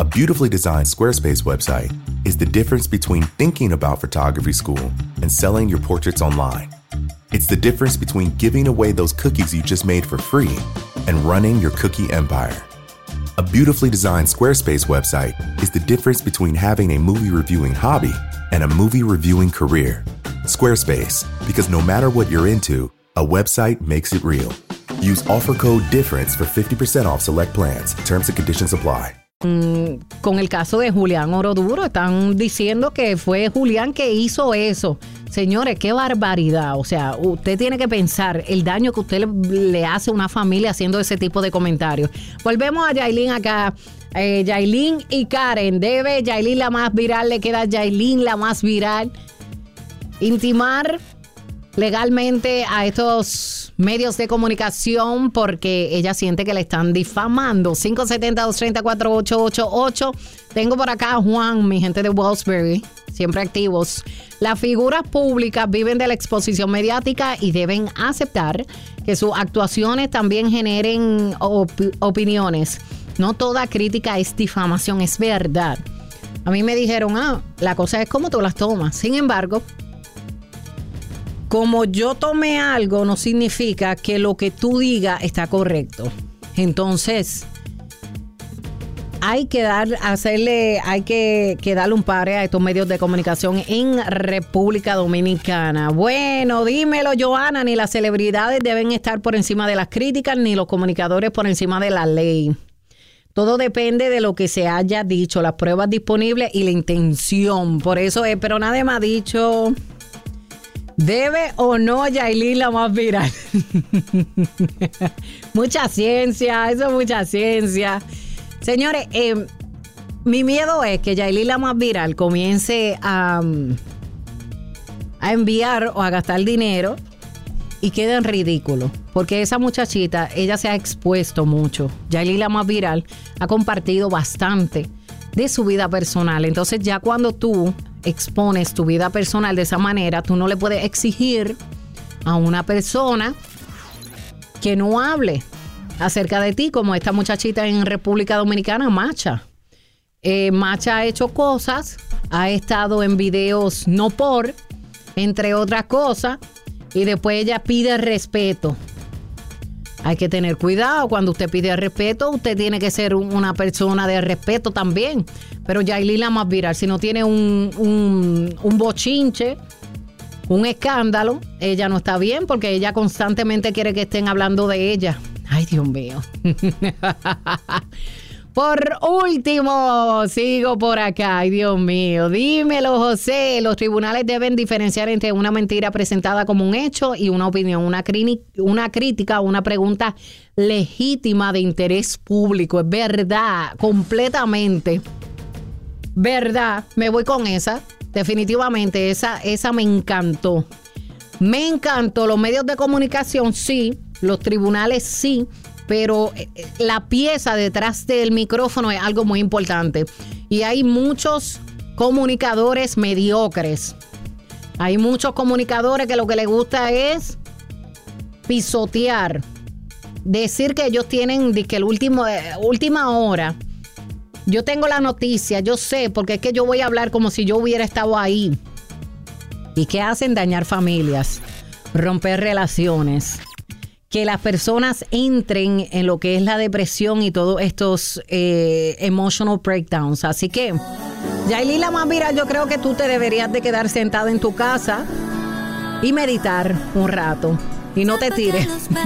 A beautifully designed Squarespace website is the difference between thinking about photography school and selling your portraits online. It's the difference between giving away those cookies you just made for free and running your cookie empire. A beautifully designed Squarespace website is the difference between having a movie reviewing hobby and a movie reviewing career. Squarespace, because no matter what you're into, a website makes it real. Use offer code DIFFERENCE for 50% off select plans. Terms and conditions apply. Con el caso de Julián Oroduro, están diciendo que fue Julián que hizo eso. Señores, qué barbaridad. O sea, usted tiene que pensar el daño que usted le hace a una familia haciendo ese tipo de comentarios. Volvemos a Yailin acá. Yailin y Karen. ¿Debe Yailin la más viral? ¿Le queda Yailin la más viral? Intimar legalmente a estos medios de comunicación porque ella siente que le están difamando. 570-230-4888. Tengo por acá a Juan, mi gente de Wellsbury, siempre activos. Las figuras públicas viven de la exposición mediática y deben aceptar que sus actuaciones también generen opiniones. No toda crítica es difamación, es verdad. A mí me dijeron, la cosa es cómo tú las tomas. Sin embargo, como yo tomé algo, no significa que lo que tú digas está correcto. Entonces, hay que darle un pare a estos medios de comunicación en República Dominicana. Bueno, dímelo, Johanna, ni las celebridades deben estar por encima de las críticas, ni los comunicadores por encima de la ley. Todo depende de lo que se haya dicho, las pruebas disponibles y la intención. Por eso es, pero nadie me ha dicho... ¿Debe o no Yailin la más viral? Mucha ciencia, eso es mucha ciencia. Señores, mi miedo es que Yailin la más viral comience a enviar o a gastar dinero y quede en ridículo. Porque esa muchachita, ella se ha expuesto mucho. Yailin la más viral ha compartido bastante de su vida personal. Entonces ya cuando tú expones tu vida personal de esa manera, tú no le puedes exigir a una persona que no hable acerca de ti, como esta muchachita en República Dominicana, Macha. Macha ha hecho cosas, ha estado en videos no por, entre otras cosas, y después ella pide respeto. Hay que tener cuidado. Cuando usted pide respeto, usted tiene que ser una persona de respeto también. Pero Yailin la más viral, si no tiene un bochinche, un escándalo, ella no está bien porque ella constantemente quiere que estén hablando de ella. Ay, Dios mío. Por último, sigo por acá. Ay, Dios mío. Dímelo, José. Los tribunales deben diferenciar entre una mentira presentada como un hecho y una opinión, una crítica, una pregunta legítima de interés público. Es verdad, completamente. Verdad. Me voy con esa. Definitivamente, esa me encantó. Me encantó. Los medios de comunicación, sí. Los tribunales, sí. Pero la pieza detrás del micrófono es algo muy importante. Y hay muchos comunicadores mediocres. Hay muchos comunicadores que lo que les gusta es pisotear. Decir que ellos tienen que el última hora. Yo tengo la noticia, yo sé, porque es que yo voy a hablar como si yo hubiera estado ahí. ¿Y qué hacen? Dañar familias, romper relaciones. Que las personas entren en lo que es la depresión y todos estos emotional breakdowns. Así que, Yailin la más viral, yo creo que tú te deberías de quedar sentada en tu casa y meditar un rato. Y no te tires.